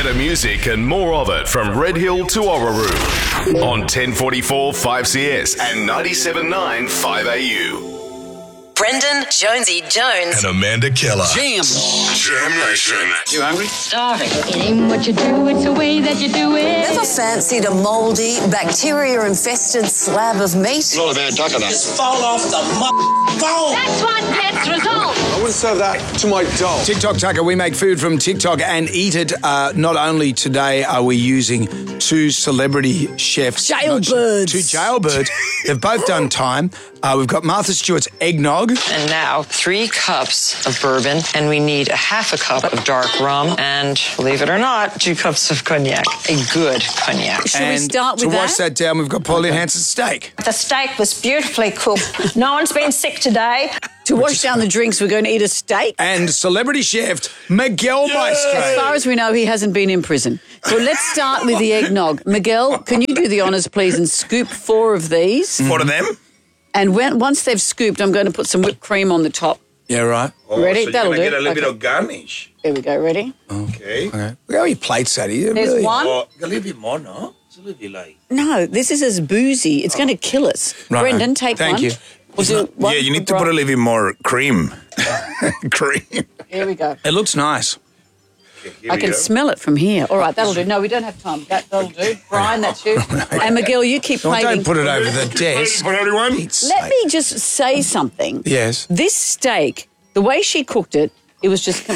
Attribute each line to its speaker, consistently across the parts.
Speaker 1: better music and more of it from Red Hill to Orroroo on 1044 5CS and 97.9 5AU.
Speaker 2: Brendan Jonesy Jones
Speaker 1: And Amanda Keller.
Speaker 3: Jam
Speaker 1: Nation.
Speaker 3: You hungry?
Speaker 2: starving.
Speaker 4: It ain't what you do, it's the way that you do it.
Speaker 5: Ever fancied a mouldy, bacteria-infested slab of meat?
Speaker 6: It's not a bad duck enough.
Speaker 3: Just fall off the phone.
Speaker 4: That's what gets results.
Speaker 6: I wouldn't serve that to my dog.
Speaker 7: TikTok Tucker, we make food from TikTok and eat it. Not only today are we using two celebrity chefs.
Speaker 5: Jailbirds.
Speaker 7: Two jailbirds. They've both done time. We've got Martha Stewart's eggnog.
Speaker 8: And now 3 cups of bourbon, and we need a half a cup of dark rum, and believe it or not, 2 cups of cognac, a good cognac.
Speaker 5: Should we
Speaker 7: And
Speaker 5: start with
Speaker 7: to wash that down, we've got Pauline Hanson's steak.
Speaker 9: The steak was beautifully cooked. No one's been sick today.
Speaker 5: To wash down the drinks, we're going to eat a steak.
Speaker 7: And celebrity chef Miguel Maestro.
Speaker 5: As far as we know, he hasn't been in prison. So let's start with the eggnog. Miguel, can you do the honours, please, and scoop 4 of these?
Speaker 10: 4 of them?
Speaker 5: And once they've scooped, I'm going to put some whipped cream on the top.
Speaker 7: Yeah, right.
Speaker 5: Ready?
Speaker 10: So
Speaker 5: That'll
Speaker 10: you're gonna
Speaker 5: do.
Speaker 10: get a little bit
Speaker 5: Okay.
Speaker 10: of garnish.
Speaker 5: There we go. Ready?
Speaker 10: Okay.
Speaker 7: Okay. Look how he plates that.
Speaker 5: There's one.
Speaker 10: Oh, a little bit more, no? It's a little bit like...
Speaker 5: No, this is as boozy. It's going to kill us.
Speaker 7: Right.
Speaker 5: Brendan, take
Speaker 7: Thank
Speaker 5: one.
Speaker 7: you.
Speaker 5: We'll do one
Speaker 10: Yeah, you need
Speaker 5: for
Speaker 10: to put a
Speaker 5: Brian.
Speaker 10: little bit more cream. Cream.
Speaker 5: Here we go.
Speaker 7: It looks nice.
Speaker 10: Here
Speaker 5: I
Speaker 10: we
Speaker 5: can
Speaker 10: go.
Speaker 5: smell it from here. All right, that'll do. No, we don't have time. That'll do. Brian, that's you. And Miguel, you keep
Speaker 7: No,
Speaker 5: plating.
Speaker 7: don't put it over the desk.
Speaker 10: For everyone?
Speaker 5: Let me just say something.
Speaker 7: Yes.
Speaker 5: This steak, the way she cooked it, it was just...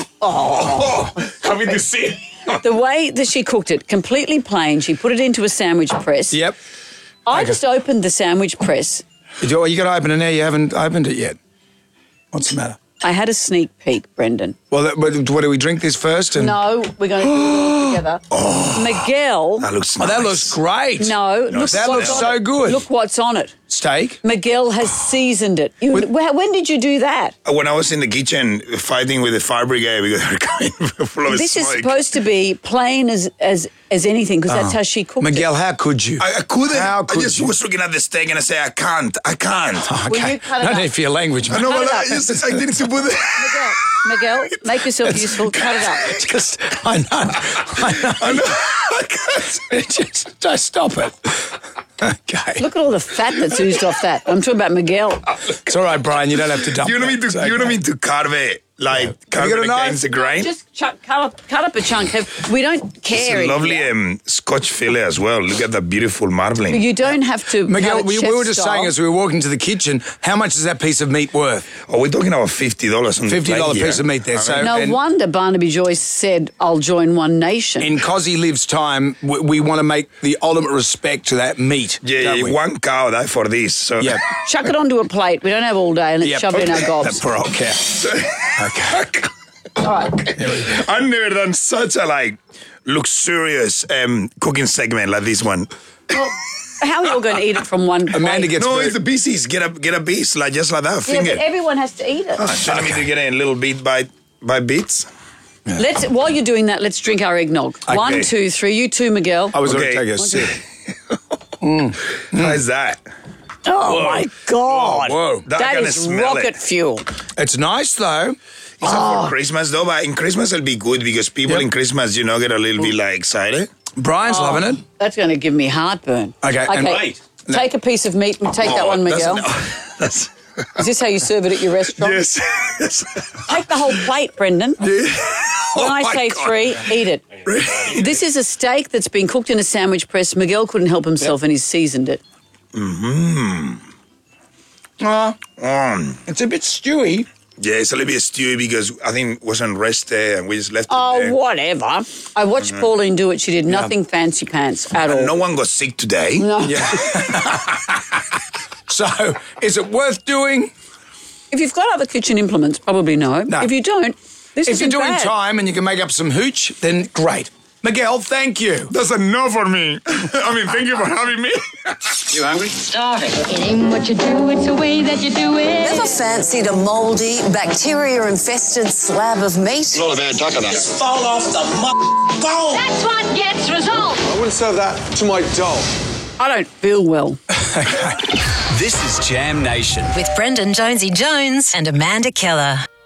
Speaker 10: Coming to see.
Speaker 5: the way that she cooked it, completely plain. She put it into a sandwich press.
Speaker 7: Yep.
Speaker 5: I just opened the sandwich press.
Speaker 7: You got to open it now. You haven't opened it yet. What's the matter?
Speaker 5: I had a sneak peek, Brendan.
Speaker 7: Well, what do we drink this first? And
Speaker 5: No, we're going to do it all together. Miguel,
Speaker 10: That looks
Speaker 7: Oh,
Speaker 10: nice.
Speaker 7: that looks great.
Speaker 5: no, look
Speaker 7: that
Speaker 5: what's
Speaker 7: looks
Speaker 5: on
Speaker 7: so
Speaker 5: it.
Speaker 7: good.
Speaker 5: Look what's on it.
Speaker 7: Steak.
Speaker 5: Miguel has seasoned it. When did you do that?
Speaker 10: When I was in the kitchen fighting with the fire brigade because they were coming full of
Speaker 5: This
Speaker 10: smoke.
Speaker 5: is supposed to be plain as anything because that's how she cooked
Speaker 7: Miguel, how could you?
Speaker 10: I couldn't.
Speaker 7: How
Speaker 10: I
Speaker 7: could
Speaker 10: just
Speaker 7: you?
Speaker 10: was looking at the steak and I say, I can't.
Speaker 5: Will you cut it
Speaker 7: No
Speaker 5: up?
Speaker 7: need for your language,
Speaker 10: I
Speaker 7: man.
Speaker 10: know,
Speaker 5: Cut
Speaker 10: but
Speaker 5: it
Speaker 10: I
Speaker 5: up.
Speaker 10: just I didn't put it.
Speaker 5: Miguel, make yourself useful. Cut it up.
Speaker 7: I know.
Speaker 10: I can't.
Speaker 7: Just stop it. Okay.
Speaker 5: Look at all the fat that's oozed off that. I'm talking about Miguel.
Speaker 7: It's all right, Brian. You don't have to dump
Speaker 10: You don't
Speaker 7: that.
Speaker 10: mean to.
Speaker 7: It's
Speaker 10: You
Speaker 7: okay.
Speaker 10: don't mean to carve it like carve
Speaker 7: got a
Speaker 10: it
Speaker 7: knife?
Speaker 10: against the grain.
Speaker 5: Just cut up a chunk. We don't
Speaker 10: It's
Speaker 5: care.
Speaker 10: a lovely Scotch fillet as well. Look at that beautiful marbling.
Speaker 5: You don't have to.
Speaker 7: Miguel,
Speaker 5: have it
Speaker 7: we
Speaker 5: chef
Speaker 7: were just
Speaker 5: style.
Speaker 7: saying as we were walking to the kitchen, how much is that piece of meat worth?
Speaker 10: Oh, we're talking about $50 on the plate
Speaker 7: $50
Speaker 10: here.
Speaker 7: piece of meat there. So
Speaker 5: No
Speaker 7: and
Speaker 5: wonder Barnaby Joyce said, "I'll join One Nation."
Speaker 7: in Cozzy Lives time, we want to make the ultimate respect to that meat.
Speaker 10: Yeah,
Speaker 7: don't we?
Speaker 10: one cow that for this. So
Speaker 7: Yeah.
Speaker 5: Chuck it onto a plate. We don't have all day, and let's
Speaker 7: Yep.
Speaker 5: shove it in our
Speaker 7: That
Speaker 5: gobs.
Speaker 7: poor old cow. Okay.
Speaker 5: All right.
Speaker 10: I've never done such a luxurious cooking segment like this one.
Speaker 5: How are you all going to eat it from one plate?
Speaker 7: Amanda gets
Speaker 10: No,
Speaker 7: very-
Speaker 10: it's the pieces. Get a piece just like that.
Speaker 5: Yeah,
Speaker 10: Finger.
Speaker 5: but everyone has to eat it.
Speaker 10: So let me to get a little bit by bits.
Speaker 5: While you're doing that, let's drink our eggnog.
Speaker 7: Okay.
Speaker 5: 1, 2, 3. You too, Miguel.
Speaker 7: I was going
Speaker 10: Okay.
Speaker 7: to take a sip.
Speaker 10: How's that?
Speaker 5: Oh my God!
Speaker 7: Whoa.
Speaker 10: I
Speaker 5: That
Speaker 10: can
Speaker 5: is
Speaker 10: smell
Speaker 5: rocket
Speaker 10: it.
Speaker 5: fuel.
Speaker 7: It's nice, though.
Speaker 10: It's not for Christmas though, but in Christmas it'll be good because people
Speaker 7: Yep.
Speaker 10: in Christmas, get a little bit excited.
Speaker 7: Brian's loving it.
Speaker 5: That's going to give me heartburn.
Speaker 7: Okay, and- Right.
Speaker 5: Take a piece of meat and take that one, Miguel.
Speaker 10: That's
Speaker 5: Is this how you serve it at your restaurant?
Speaker 10: yes.
Speaker 5: Take the whole plate, Brendan. When I
Speaker 10: my
Speaker 5: say
Speaker 10: God.
Speaker 5: 3, eat it. This is a steak that's been cooked in a sandwich press. Miguel couldn't help himself and he's seasoned it.
Speaker 7: It's a bit stewy.
Speaker 10: Yeah, it's a little bit stewy because I think it wasn't rested and we just left it
Speaker 5: Oh,
Speaker 10: there.
Speaker 5: whatever. I watched Pauline do it. She did nothing fancy pants at all.
Speaker 10: And no one got sick today.
Speaker 5: No.
Speaker 7: So, is it worth doing?
Speaker 5: If you've got other kitchen implements, probably no.
Speaker 7: No.
Speaker 5: If you don't, this
Speaker 7: If you're
Speaker 5: isn't
Speaker 7: doing
Speaker 5: bad.
Speaker 7: time and you can make up some hooch, then great. Miguel, thank you.
Speaker 10: That's a no for me. I mean, thank you for having me.
Speaker 3: You hungry?
Speaker 2: Starving.
Speaker 4: It ain't what you do, it's the way that you do it.
Speaker 5: Ever fancied a mouldy, bacteria-infested slab of meat?
Speaker 6: It's not a bad duck enough.
Speaker 3: Just fall off the phone.
Speaker 4: That's what gets results.
Speaker 6: I wouldn't serve that to my dog.
Speaker 5: I don't feel well.
Speaker 3: This is Jam Nation.
Speaker 2: With Brendan Jonesy Jones and Amanda Keller.